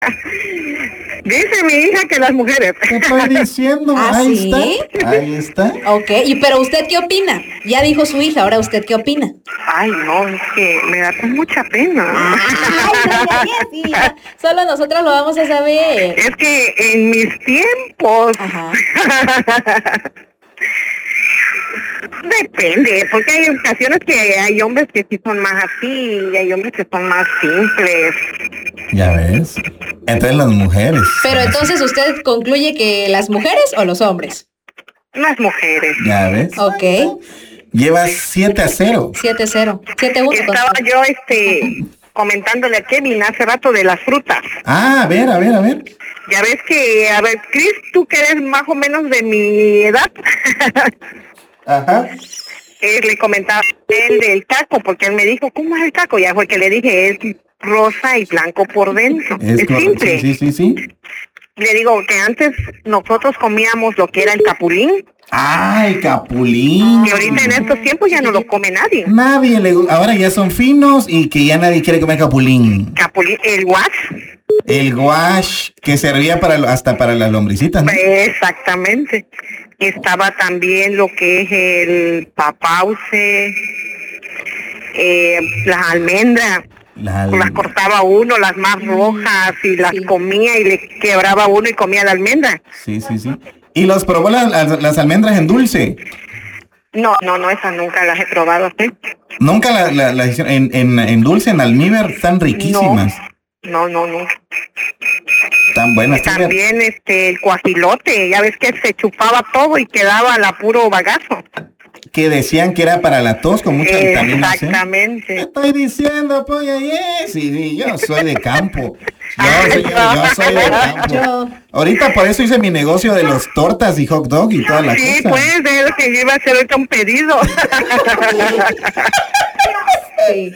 Dice mi hija que las mujeres. Te estoy diciendo, ¿Ah, ahí sí? está, ahí está. Ok, pero ¿usted qué opina? Ya dijo su hija, ahora ¿usted qué opina? Ay, no, es que me da mucha pena. Sí, ya. Solo nosotras lo vamos a saber. Es que en mis tiempos... Ajá. Depende, porque hay ocasiones que hay hombres que sí son más así y hay hombres que son más simples. Ya ves. Entonces las mujeres. Pero entonces usted concluye que las mujeres o los hombres. Las mujeres. Ya ves. Ok. Llevas 7-0. 7-0. 7-1. Estaba yo comentándole a Kevin hace rato de las frutas. Ah, a ver. Ya ves que, a ver, Cris, tú que eres más o menos de mi edad. Ajá. Le comentaba él del taco, porque él me dijo, ¿cómo es el taco? Ya fue que le dije, es rosa y blanco por dentro. Es simple. Sí. Le digo que antes nosotros comíamos lo que era el capulín. Ah, el capulín. Y ahorita en estos tiempos ya no lo come nadie. Nadie ahora ya son finos y que ya nadie quiere comer capulín. Capulín, el guas. El guash que servía hasta para las lombricitas, ¿no? Exactamente. Estaba también lo que es el papause, las almendras. Las cortaba uno, las más rojas, y las comía y le quebraba uno y comía la almendra. Sí. ¿Y los probó las almendras en dulce? No, esas nunca las he probado, ¿sí? Nunca las hicieron en dulce, en almíbar, están riquísimas. No. Tan buenas. También el cuajilote, ya ves que se chupaba todo y quedaba la puro bagazo. Que decían que era para la tos con muchas vitaminas. Exactamente. ¿Qué estoy diciendo, polla? Sí, yo soy de campo. Yo soy de campo. Ahorita por eso hice mi negocio de los tortas y hot dog y toda la cosa. Sí, pues, es que yo iba a hacer ahorita un pedido. Sí.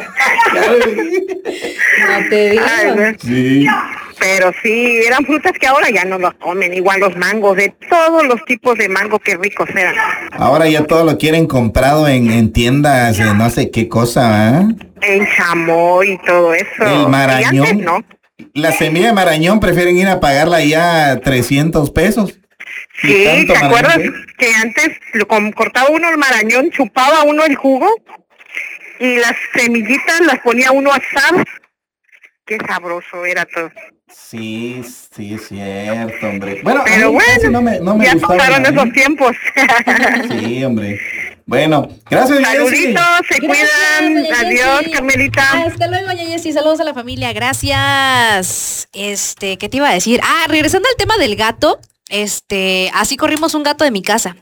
No te digo. Sí. Pero sí, eran frutas que ahora ya no los comen, igual los mangos, de todos los tipos de mango que ricos eran. Ahora ya todo lo quieren comprado en tiendas de no sé qué cosa, ¿eh? En chamoy y todo eso. El marañón. Y antes, ¿no? La semilla de marañón prefieren ir a pagarla ya $300. Sí, ¿te acuerdas que antes cortaba uno el marañón, chupaba uno el jugo y las semillitas las ponía uno a asar? Qué sabroso era todo. Sí, es cierto, hombre. Bueno, pero bueno, no me ya pasaron esos tiempos. Sí, hombre. Bueno, gracias. Saluditos, se cuidan. Adiós, Carmelita. Hasta luego, Yayesi. Saludos a la familia. Gracias. ¿Qué te iba a decir? Regresando al tema del gato. Así corrimos un gato de mi casa.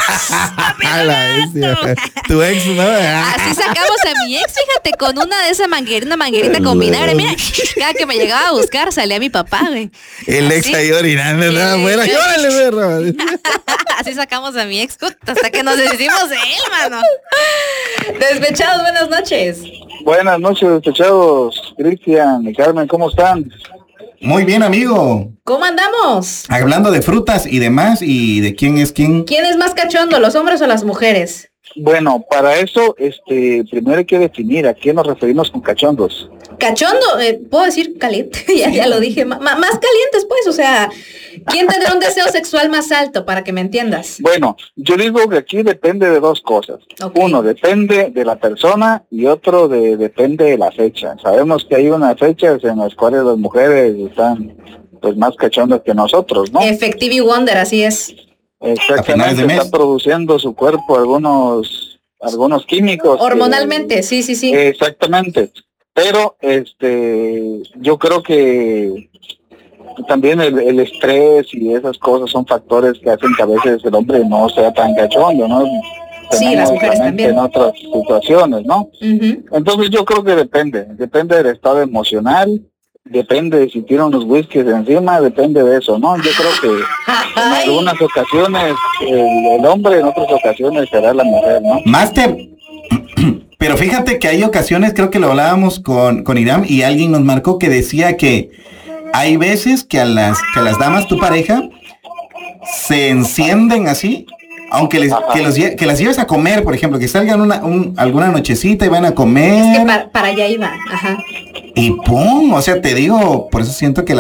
Tu ex, ¿no? Así sacamos a mi ex, fíjate, con una de esas manguerita con vinagre. Mira, cada que me llegaba a buscar salía mi papá, güey. El ex ahí orinando, nada, bueno, órale, perro. Así sacamos a mi ex hasta que nos deshicimos de él, mano. Despechados, buenas noches. Buenas noches, despechados. Cristian y Carmen, ¿cómo están? Muy bien, amigo. ¿Cómo andamos? Hablando de frutas y demás, y de quién es quién. ¿Quién es más cachondo, los hombres o las mujeres? Bueno, para eso, primero hay que definir a qué nos referimos con cachondos. Cachondo, puedo decir caliente, ya lo dije, más calientes pues, o sea, ¿quién tendrá un deseo sexual más alto, para que me entiendas? Bueno, yo digo que aquí depende de dos cosas. Okay. Uno, depende de la persona y otro depende de la fecha. Sabemos que hay unas fechas en las cuales las mujeres están pues más cachondas que nosotros, ¿no? Effective Wonder, así es. Exactamente, está produciendo su cuerpo algunos químicos. Hormonalmente, sí. Exactamente. Pero yo creo que también el estrés y esas cosas son factores que hacen que a veces el hombre no sea tan cachondo, ¿no? Sí, las mujeres también. En otras situaciones, ¿no? Uh-huh. Entonces yo creo que depende del estado emocional, depende de si tiene unos whiskies encima, depende de eso, ¿no? Yo creo que en algunas ocasiones el hombre, en otras ocasiones será la mujer, ¿no? Máster, pero fíjate que hay ocasiones, creo que lo hablábamos con Irán, y alguien nos marcó que decía que hay veces que a las damas, tu pareja, se encienden así, aunque que las lleves a comer, por ejemplo, que salgan alguna nochecita y van a comer. Es que para allá iba, ajá. Y pum, o sea, te digo, por eso siento que